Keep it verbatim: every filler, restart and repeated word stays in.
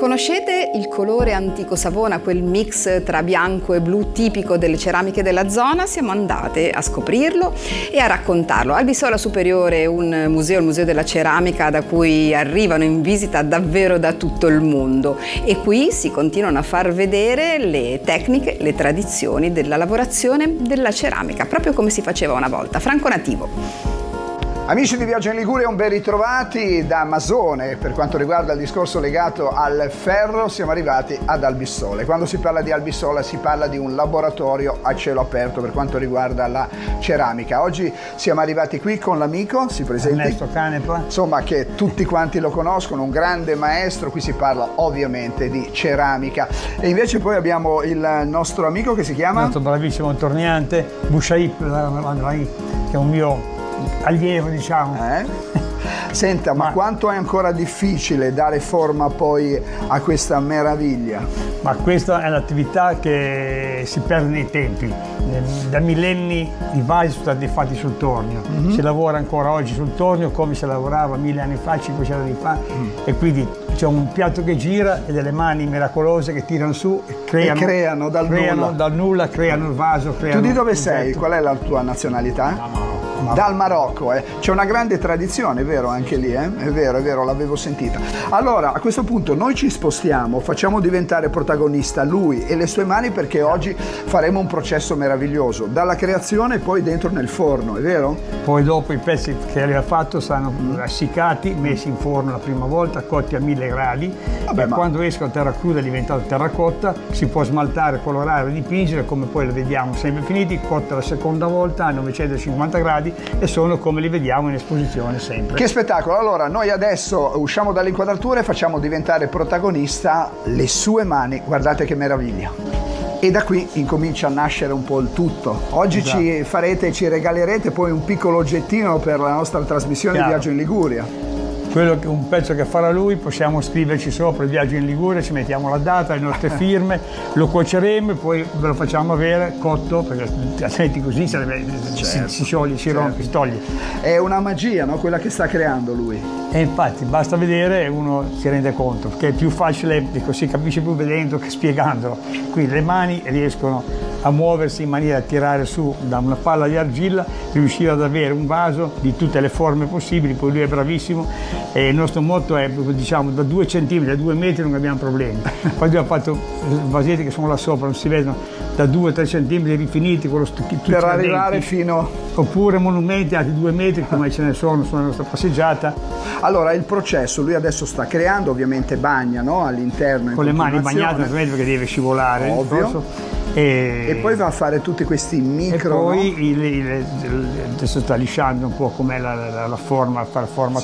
Conoscete il colore antico Savona, quel mix tra bianco e blu tipico delle ceramiche della zona? Siamo andate a scoprirlo e a raccontarlo. Al Bissola Superiore, un museo, il Museo della Ceramica, da cui arrivano in visita davvero da tutto il mondo, e qui si continuano a far vedere le tecniche, le tradizioni della lavorazione della ceramica, proprio come si faceva una volta. Franco Nativo. Amici di Viaggio in Liguria, un ben ritrovati da Masone. Per quanto riguarda il discorso legato al ferro, siamo arrivati ad Albissola. Quando si parla di Albissola si parla di un laboratorio a cielo aperto per quanto riguarda la ceramica. Oggi siamo arrivati qui con l'amico, si presenti? Ernesto Canepa. Insomma, che tutti quanti lo conoscono, un grande maestro. Qui si parla ovviamente di ceramica. E invece poi abbiamo il nostro amico che si chiama? Il nostro bravissimo torniante, Bushaip, che è un mio allievo, diciamo. Eh? Senta, ma, ma quanto è ancora difficile dare forma poi a questa meraviglia? Ma questa è un'attività che si perde nei tempi. Da millenni i vasi sono stati fatti sul tornio. Mm-hmm. Si lavora ancora oggi sul tornio come si lavorava mille anni fa, cinquecento anni fa. Mm. E quindi c'è un piatto che gira e delle mani miracolose che tirano su e creano, e creano dal creano nulla. dal nulla, creano il vaso. Creano tu di dove sei? Qual è la tua nazionalità? No, Dal Marocco, eh. C'è una grande tradizione, vero, anche lì, eh? È vero, è vero, l'avevo sentita. Allora, a questo punto noi ci spostiamo, facciamo diventare protagonista lui e le sue mani, perché oggi faremo un processo meraviglioso, dalla creazione e poi dentro nel forno, è vero? Poi dopo i pezzi che aveva fatto saranno essiccati, messi in forno la prima volta, cotti a mille gradi. Vabbè, e ma... quando escono a terra cruda è diventata terracotta, si può smaltare, colorare, dipingere, come poi lo vediamo sempre finiti, cotta la seconda volta a novecentocinquanta gradi, e sono come li vediamo in esposizione sempre. Che spettacolo! Allora noi adesso usciamo dall'inquadratura e facciamo diventare protagonista le sue mani. Guardate che meraviglia! E da qui incomincia a nascere un po' il tutto. Oggi esatto. Ci farete, ci regalerete poi un piccolo oggettino per la nostra trasmissione Chiaro. Viaggio in Liguria. Quello che, un pezzo che farà lui, possiamo scriverci sopra il Viaggio in Liguria, ci mettiamo la data, le nostre firme, lo cuoceremo e poi ve lo facciamo avere cotto, perché altrimenti così sarebbe, certo, si, si scioglie, si certo. rompe, si toglie. È una magia, no? Quella che sta creando lui. E infatti basta vedere e uno si rende conto, che è più facile, si capisce più vedendo che spiegandolo. Qui le mani riescono a muoversi in maniera da tirare su da una palla di argilla, riuscire ad avere un vaso di tutte le forme possibili, poi lui è bravissimo e il nostro motto è, diciamo, da due centimetri, da due metri non abbiamo problemi. Poi abbiamo fatto vasetti che sono là sopra, non si vedono, da due a tre centimetri rifiniti, con lo per arrivare fino... Oppure monumenti a due metri come ce ne sono sulla nostra passeggiata. Allora il processo, lui adesso sta creando, ovviamente bagna, no? All'interno. Con le mani bagnate, perché deve scivolare. Ovvio. E, e poi va a fare tutti questi micro. E poi no? il, il, il, adesso sta lisciando un po' com'è la, la, la forma, far forma